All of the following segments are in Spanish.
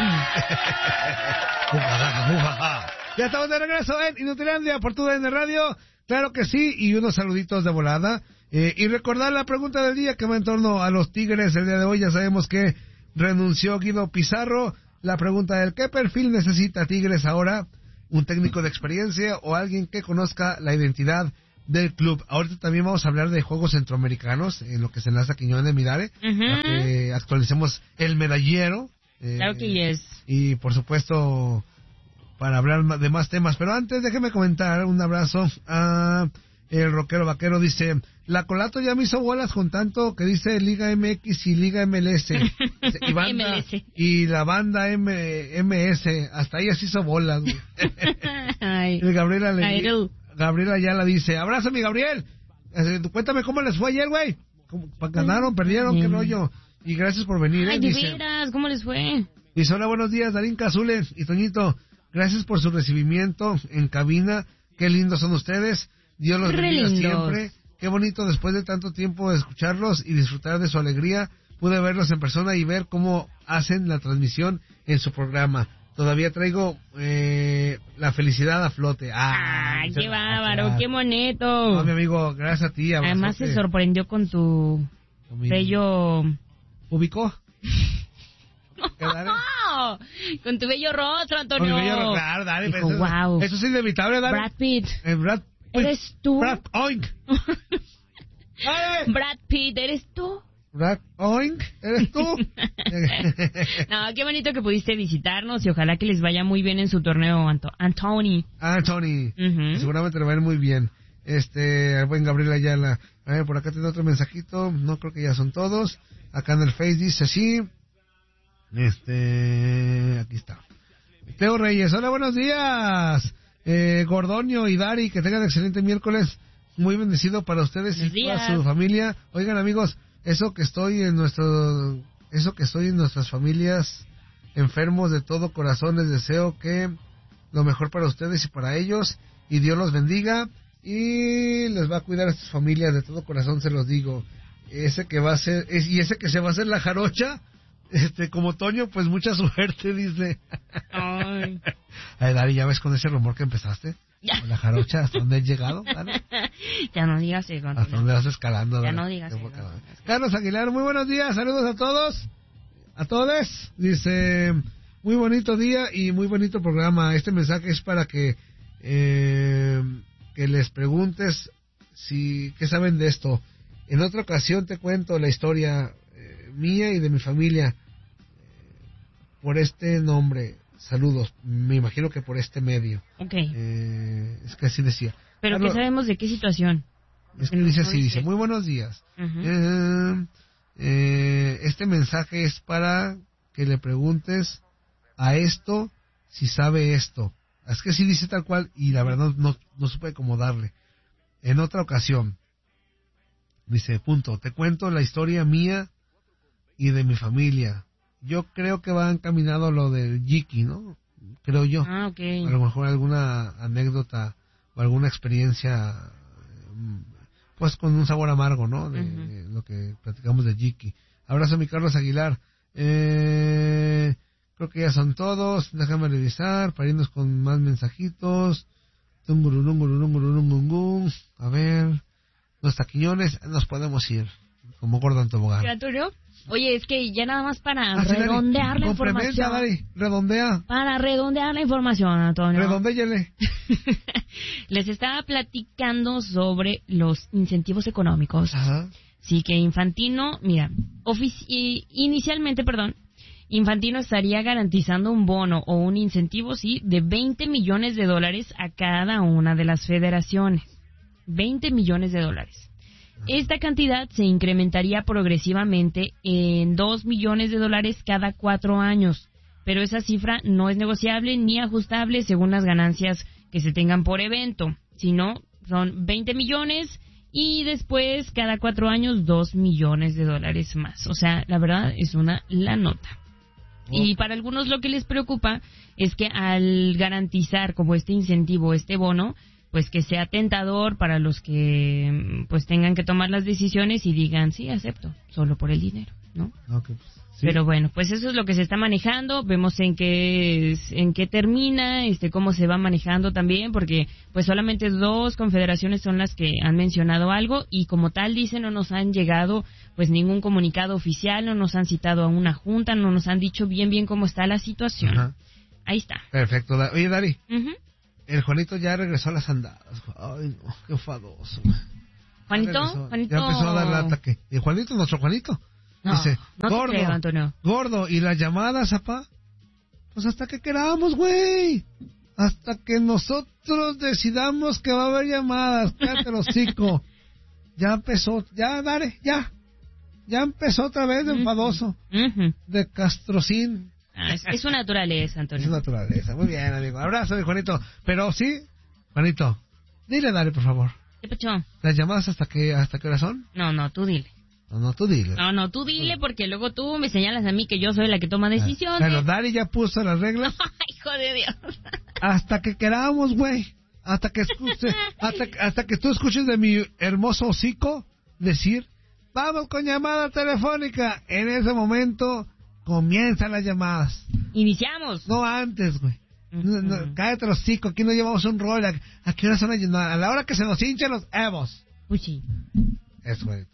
Ya estamos de regreso en Inutilandia por TUDN Radio. Claro que sí, y unos saluditos de volada. Y recordar la pregunta del día que va en torno a los Tigres el día de hoy. Ya sabemos que renunció Guido Pizarro. La pregunta del ¿qué perfil necesita Tigres ahora? ¿Un técnico de experiencia o alguien que conozca la identidad del club? Ahorita también vamos a hablar de juegos centroamericanos, en lo que se enlaza Quiñones de Midare, para que actualicemos el medallero. Claro que es. Y por supuesto, para hablar de más temas. Pero antes, déjeme comentar un abrazo a el rockero vaquero. Dice, la Colato ya me hizo bolas con tanto que dice Liga MX y Liga MLS. Y, banda, MLS. Y la banda MS. Hasta ella se hizo bolas. Ay, Gabriela ya la dice, abrazo mi Gabriel. Cuéntame cómo les fue ayer, güey. ¿Ganaron, perdieron? ¿Qué rollo? Y gracias por venir. Ay, de veras, ¿cómo les fue? Dice, hola, buenos días, Darín Cazule y Toñito. Gracias por su recibimiento en cabina. Qué lindos son ustedes. Dios los bendiga siempre. Qué bonito después de tanto tiempo de escucharlos y disfrutar de su alegría. Pude verlos en persona y ver cómo hacen la transmisión en su programa. Todavía traigo la felicidad a flote. Qué bárbaro, qué bonito. No, mi amigo, gracias a ti. Además se sorprendió con tu bello... ¿Ubicó? Con tu bello rostro, Antonio. Con mi bello rostro, claro, dale. Dijo, wow. Eso es inevitable, dale. Brad Pitt. Brad Pitt. ¿Eres tú? Brad Oink. Brad Pitt, ¿eres tú? Brad Oink, ¿eres tú? No, qué bonito que pudiste visitarnos y ojalá que les vaya muy bien en su torneo, Anthony. Seguramente le va a ir muy bien. El buen Gabriel Ayala. A ver, por acá tengo otro mensajito. No creo que ya son todos. Acá en el Face dice así. Aquí está. Teo Reyes, hola, buenos días. Gordonio y Dari, que tengan excelente miércoles. Muy bendecido para ustedes y toda su familia. Oigan, amigos, eso que estoy en nuestras familias enfermos de todo corazón, les deseo que lo mejor para ustedes y para ellos, y Dios los bendiga y les va a cuidar a sus familias de todo corazón, se los digo. Ese que va a ser, y ese que se va a hacer la jarocha, como Toño, pues mucha suerte, dice. Ay, Dari, ¿ya ves con ese rumor que empezaste? Ya. La jarocha, ¿hasta dónde has llegado? Ya no digas eso. ¿Hasta dónde vas escalando? Ya no digas eso. Carlos Aguilar, muy buenos días, saludos a todos, a todos. Dice, muy bonito día y muy bonito programa. Este mensaje es para que les preguntes qué saben de esto. En otra ocasión te cuento la historia mía y de mi familia por este nombre. Saludos, me imagino que por este medio. Okay. Es que así decía. Pero Carlos, ¿qué sabemos de qué situación? Es que dice así, dice, muy buenos días. Este mensaje es para que le preguntes a esto si sabe esto. Es que sí dice tal cual y la verdad no supe cómo darle. En otra ocasión, dice, punto, te cuento la historia mía y de mi familia. Yo creo que va encaminado a lo del Jiki, ¿no? Creo yo. Okay. A lo mejor alguna anécdota o alguna experiencia, pues con un sabor amargo, ¿no? De lo que platicamos de Jiki. Abrazo a mi Carlos Aguilar. Creo que ya son todos. Déjame revisar para irnos con más mensajitos. A ver. No está Quiñones, nos podemos ir. Como Gordon Tobogán. Antonio, oye, es que ya nada más para redondear la información. Dari, redondea. Para redondear la información, Antonio. Redondéyele. Les estaba platicando sobre los incentivos económicos. Ajá. Sí, que Infantino, mira, inicialmente, Infantino estaría garantizando un bono o un incentivo, sí, de $20 millones a cada una de las federaciones. $20 millones. Esta cantidad se incrementaría progresivamente en $2 millones cada 4 años, pero esa cifra no es negociable ni ajustable según las ganancias que se tengan por evento, sino son 20 millones y después cada 4 años $2 millones más. O sea, la verdad es la nota. Y para algunos lo que les preocupa es que al garantizar como este incentivo, este bono, pues que sea tentador para los que pues tengan que tomar las decisiones y digan, sí, acepto, solo por el dinero. ¿no? Okay, pues, sí. Pero bueno, pues eso es lo que se está manejando. Vemos en qué termina, cómo se va manejando también, porque pues solamente 2 confederaciones son las que han mencionado algo y como tal dicen no nos han llegado pues ningún comunicado oficial, no nos han citado a una junta, no nos han dicho bien cómo está la situación. Ajá. Ahí está. Perfecto. Oye, Dari, Uh-huh. el Juanito ya regresó a las andadas. Ay, no, qué enfadoso. Juanito. Ya empezó a darle ataque. ¿Y Juanito, nuestro Juanito? No, dice, no te creo, Antonio. Gordo, ¿y las llamadas, apá? Pues hasta que queramos, güey. Hasta que nosotros decidamos que va a haber llamadas. Cállate el hocico. Ya empezó, ya, dale, ya. Ya empezó otra vez de enfadoso. De castrocín. Es su naturaleza, Antonio. Es su naturaleza. Muy bien, amigo. Abrazo, mi Juanito. Pero sí, Juanito, dile, dale, por favor. ¿Qué pecho? ¿Las llamadas hasta qué hora son? No, tú dile. No, tú dile. No, tú dile porque luego tú me señalas a mí que yo soy la que toma decisiones. Pero Dari ya puso las reglas. Hijo de Dios. Hasta que queramos, güey. Hasta que hasta que tú escuches de mi hermoso hocico decir, vamos con llamada telefónica. En ese momento comienzan las llamadas. Iniciamos. No antes, güey. No, cállate los hocico, aquí no llevamos un rol. ¿A qué hora son las llamadas? A la hora que se nos hinchen los evos. Uy, sí. Eso, güey.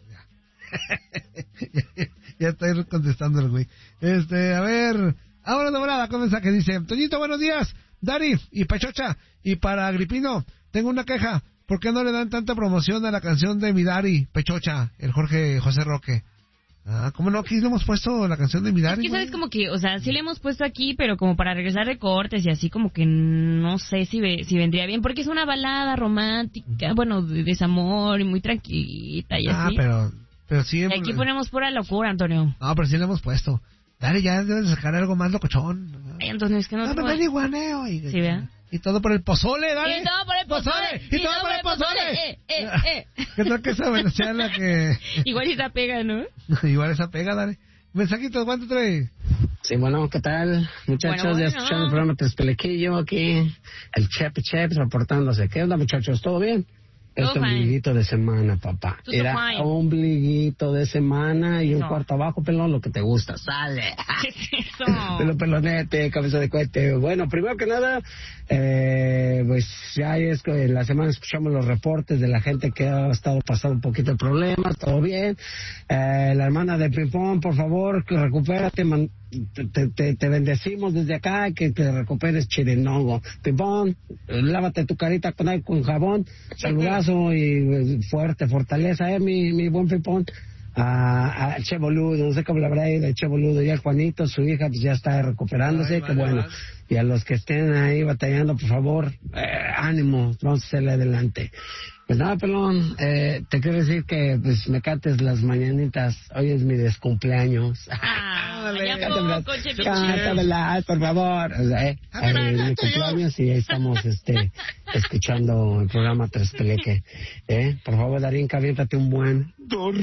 Ya estoy contestando el güey. A ver, ahora de volada con mensaje dice, Toñito, buenos días, Dari y Pechocha, y para Agripino, tengo una queja, ¿por qué no le dan tanta promoción a la canción de mi Dari, Pechocha, el José Roque? ¿Cómo no? Aquí le hemos puesto la canción de mi Dari. Es que sabes como que, o sea, sí le hemos puesto aquí, pero como para regresar de cortes y así como que no sé si vendría bien, porque es una balada romántica, bueno, de desamor y muy tranquilita y así. Pero sí. Y aquí ponemos pura locura, Antonio. No, pero sí le hemos puesto. Dale, ya debes sacar algo más locochón. Ay, Antonio, es que no pero dale guaneo. Sí, ¿verdad? Y todo por el pozole, dale. Y todo por el pozole. Y todo por el pozole. ¿Qué tal que esa venezolana que... Igual esa pega, ¿no? Igual esa pega, dale. Mensajitos, ¿cuánto trae? Sí, bueno, ¿qué tal? Muchachos, bueno. Ya escucharon el programa Tespelequillo aquí, el Chep reportándose. ¿Qué onda, muchachos? ¿Todo bien? Todo Este fine. ombliguito de semana, papá. Todo Era fine. ombliguito de semana y un No. cuarto abajo, pelón, lo que te gusta. ¡Sale! ¿Qué es eso? Pelonete, cabeza de cohete. Bueno, primero que nada, pues ya es que en la semana escuchamos los reportes de la gente que ha estado pasando un poquito de problemas, todo bien. La hermana de Pimpón, por favor, que recupérate, te bendecimos desde acá, que te recuperes, chirinongo. Pimpón, lávate tu carita con jabón, saludazo y fuerte, fortaleza, mi buen Pimpón. A Che Boludo, no sé cómo le habrá ido a Che Boludo, y al Juanito, su hija, pues ya está recuperándose, que bueno. Y a los que estén ahí batallando, por favor, ánimo, vamos a hacerle adelante. Pues nada, pelón, te quiero decir que pues me cantes las mañanitas, hoy es mi descumpleaños. Poco, Cántamelas, por favor. O sea, es mi cumpleaños y ahí estamos escuchando el programa Tespeleque. Por favor, Darinka, aviéntate un buen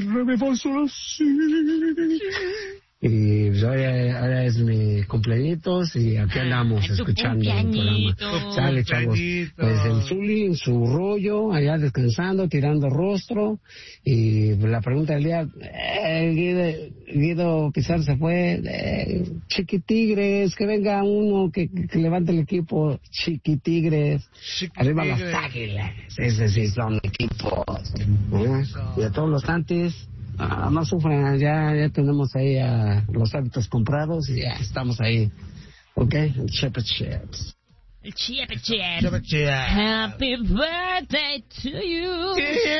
y pues ahora es mi cumpleañtos y aquí andamos es tu escuchando el programa. Sale, chavos. Pues el Zuli en su rollo, allá descansando, tirando rostro. Y la pregunta del día, Guido Pizarro se fue. Chiquitigres, que venga uno que levante el equipo. Chiquitigres. Arriba las Águilas. Ese sí son equipos. Y a todos los antes. No sufran, ya tenemos ahí los hábitos comprados y ya estamos ahí. ¿Ok? El Chips. El Chips. Happy birthday to you.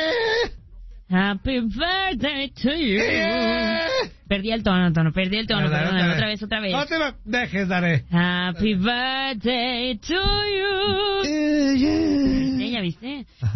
Happy birthday to you. Perdí el tono, perdóname, otra vez. No te lo dejes, Dare. Happy birthday to you. ¿Ya viste?